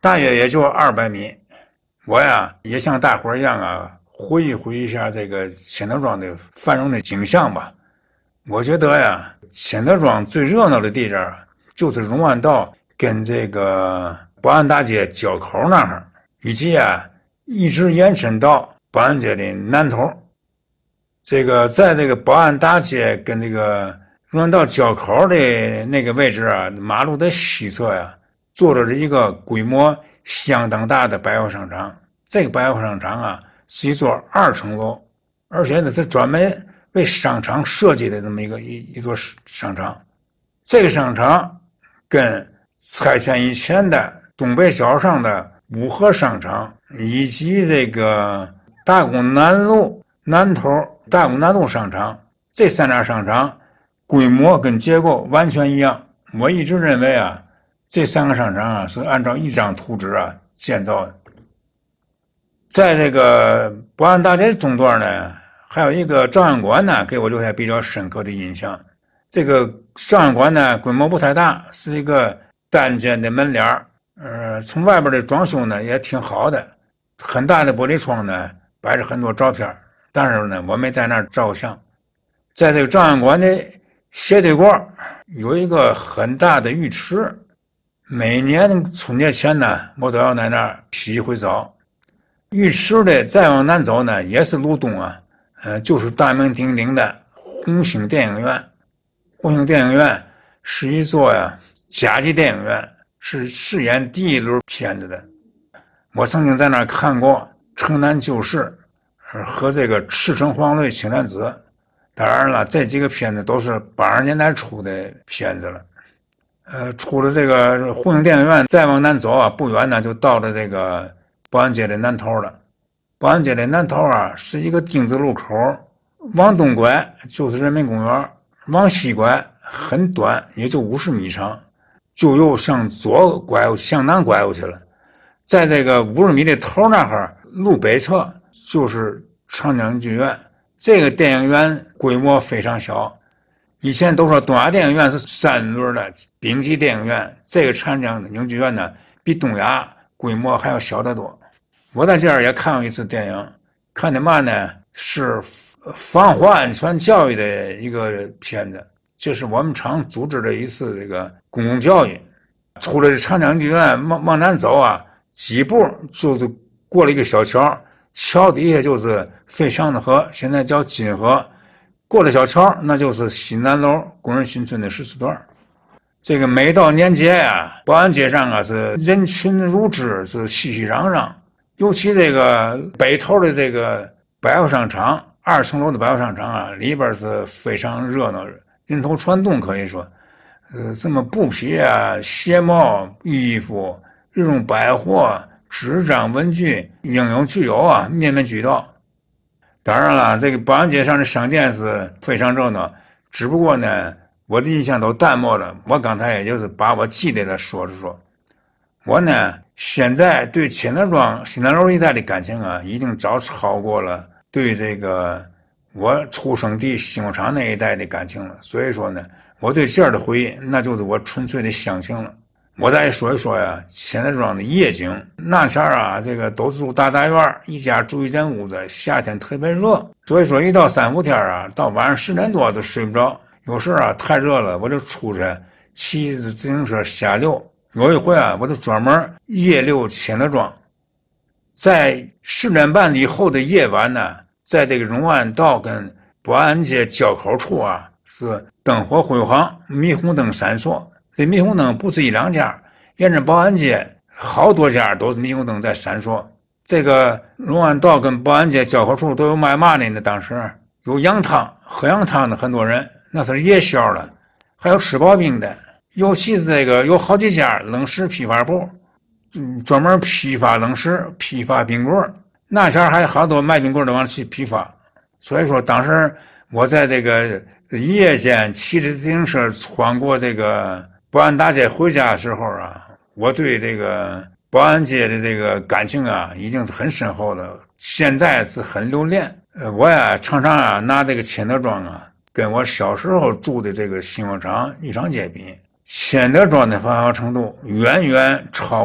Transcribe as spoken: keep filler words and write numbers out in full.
大约也就二百米。我呀也像大伙儿一样啊，回忆回忆一下这个千德庄的繁荣的景象吧。我觉得呀，千德庄最热闹的地方就是荣安道跟这个保安大街交口那儿，以及啊一直延伸到保安街的南头。这个在这个保安大街跟这个荣安道交口的那个位置啊，马路的西侧呀，坐着一个规模相当大的百货商场。这个百货商场啊是一座二层楼，而且呢是专门为商场设计的这么一个一一座商场。这个商场跟拆迁以前的东北角上的五河商场以及这个大沽南路南头大沽南路商场这三家商场规模跟结构完全一样。我一直认为啊，这三个商场啊是按照一张图纸啊建造的。在这个保安大街中段呢，还有一个照相馆呢，给我留下比较深刻的印象。这个照相馆呢，规模不太大，是一个单间的门脸儿，呃，从外边的装修呢也挺好的，很大的玻璃窗呢，摆着很多照片，但是呢，我没在那儿照相。在这个照相馆的斜对过有一个很大的浴池，每年春节前呢，我都要在那儿洗一回澡。浴池的再往南走呢，也是路东啊，呃，就是大名鼎鼎的红星电影院。红星电影院是一座呀甲级电影院，是饰演第一轮片子的。我曾经在那儿看过《城南旧事》和这个《赤橙黄绿青蓝紫》，当然了，这几个片子都是八十年代出的片子了。呃，出了这个红星电影院，再往南走啊，不远呢就到了这个保安街的南头了。保安街的南头啊是一个丁字路口，往东拐就是人民公园，往西拐很短，也就五十米长，就又向左拐向南拐过去了。在这个五十米的头那儿，路北侧就是长江剧院。这个电影院规模非常小，以前都说东亚电影院是三轮的顶级电影院，这个长江影剧院呢比东亚规模还要小得多。我在这儿也看过一次电影，看的嘛呢？是防火安全教育的一个片子，这是我们厂组织的一次这个公共教育。出了长江剧院往往南走啊，几步就是过了一个小桥，桥底下就是费翔的河，现在叫金河。过了小桥，那就是西南楼工人新村的十四段。这个每到年节啊，保安街上啊是人群如织，是熙熙攘攘。尤其这个北头的这个百货商场，二层楼的百货商场啊，里边是非常热闹，人头攒动，可以说，呃，什么布匹啊、鞋帽、衣服、日用百货、纸张、文具，应有俱有啊，面面俱到。当然了，这个保安街上的商店是非常热闹，只不过呢，我的印象都淡漠了。我刚才也就是把我记得的说着说。我呢，现在对千德庄西南楼一带的感情啊，已经早超过了对这个我出生地西工厂那一带的感情了。所以说呢，我对这儿的回忆，那就是我纯粹的乡情了。我再说一说呀，千德庄的夜景。那前儿啊，这个都住大大院，一家住一间屋子，夏天特别热，所以说一到三伏天啊，到晚上十点多都睡不着。有时啊太热了，我就出去骑自行车瞎溜。有一回啊，我就专门夜溜千德庄。在十点半以后的夜晚呢，在这个荣安道跟保安街交口处啊，是灯火辉煌，霓虹灯闪烁。这霓虹灯不是一两家，沿着保安街好多家都是霓虹灯在闪烁。这个荣安道跟保安街交口处都有卖嘛的呢？当时有羊汤，喝羊汤的很多人，那是夜宵了，还有吃刨冰的。尤其是这个有好几家冷食批发部，嗯，专门批发冷食、批发冰棍。那前还有好多卖冰棍的往去批发。所以说，当时我在这个夜间骑着自行车穿过这个保安大街回家的时候啊，我对这个保安街的这个感情啊，已经是很深厚了。现在是很留恋。呃，我呀常常啊拿这个千德庄啊，跟我小时候住的这个新工厂玉长街比。千德庄的繁华程度远远超